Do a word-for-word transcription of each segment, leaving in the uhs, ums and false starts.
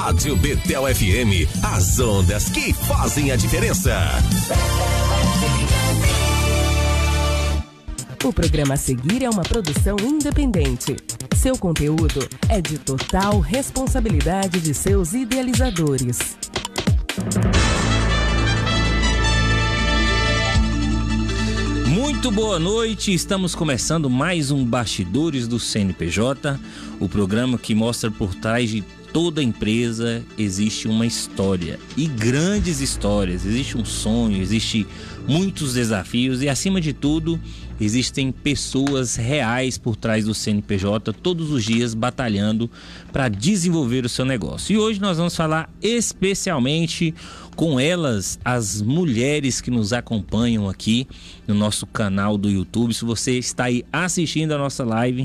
Rádio Betel F M, as ondas que fazem a diferença. O programa a seguir é uma produção independente. Seu conteúdo é de total responsabilidade de seus idealizadores. Muito boa noite, estamos começando mais um Bastidores do C N P J, o programa que mostra por trás de toda empresa existe uma história, e grandes histórias, existe um sonho, existe muitos desafios e, acima de tudo, existem pessoas reais por trás do C N P J todos os dias batalhando para desenvolver o seu negócio. E hoje nós vamos falar especialmente com elas, as mulheres que nos acompanham aqui no nosso canal do YouTube. Se você está aí assistindo a nossa live,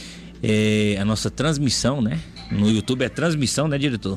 é, a nossa transmissão, né? No YouTube é transmissão, né, diretor?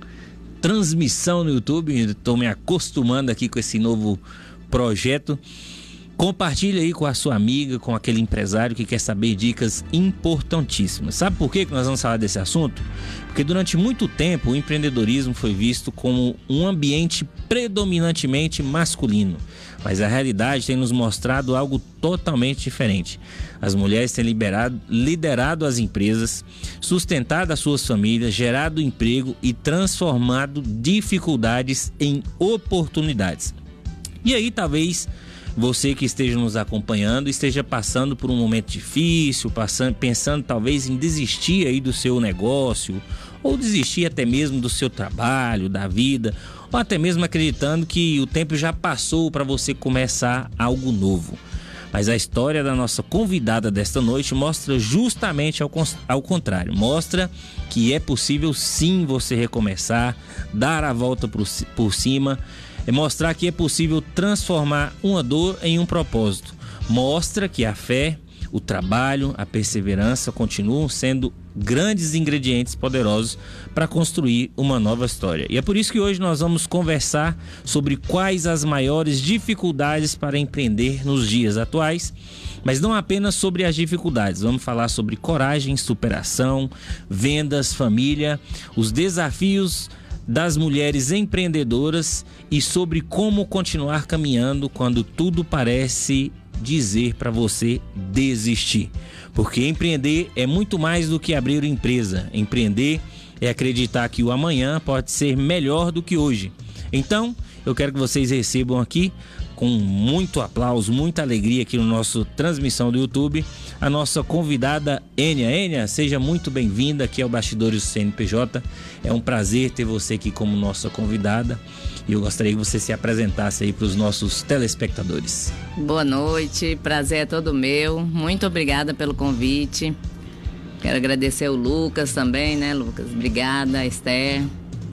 Transmissão no YouTube, estou me acostumando aqui com esse novo projeto. Compartilhe aí com a sua amiga, com aquele empresário que quer saber dicas importantíssimas. Sabe por que nós vamos falar desse assunto? Porque durante muito tempo o empreendedorismo foi visto como um ambiente predominantemente masculino. Mas a realidade tem nos mostrado algo totalmente diferente. As mulheres têm liberado, liderado as empresas, sustentado as suas famílias, gerado emprego e transformado dificuldades em oportunidades. E aí talvez você que esteja nos acompanhando esteja passando por um momento difícil, passando, pensando talvez em desistir aí do seu negócio, ou desistir até mesmo do seu trabalho, da vida, ou até mesmo acreditando que o tempo já passou para você começar algo novo. Mas a história da nossa convidada desta noite mostra justamente ao, ao contrário. Mostra que é possível sim você recomeçar, dar a volta por, por cima. É mostrar que é possível transformar uma dor em um propósito. Mostra que a fé, o trabalho, a perseverança continuam sendo grandes ingredientes poderosos para construir uma nova história. E é por isso que hoje nós vamos conversar sobre quais as maiores dificuldades para empreender nos dias atuais, mas não apenas sobre as dificuldades. Vamos falar sobre coragem, superação, vendas, família, os desafios das mulheres empreendedoras e sobre como continuar caminhando quando tudo parece dizer para você desistir. Porque empreender é muito mais do que abrir uma empresa. Empreender é acreditar que o amanhã pode ser melhor do que hoje. Então, eu quero que vocês recebam aqui, com muito aplauso, muita alegria aqui no nosso transmissão do YouTube, a nossa convidada Enia. Enia, seja muito bem-vinda aqui ao Bastidores do C N P J. É um prazer ter você aqui como nossa convidada e eu gostaria que você se apresentasse aí para os nossos telespectadores. Boa noite, prazer é todo meu. Muito obrigada pelo convite. Quero agradecer o Lucas também, né, Lucas? Obrigada, Esther.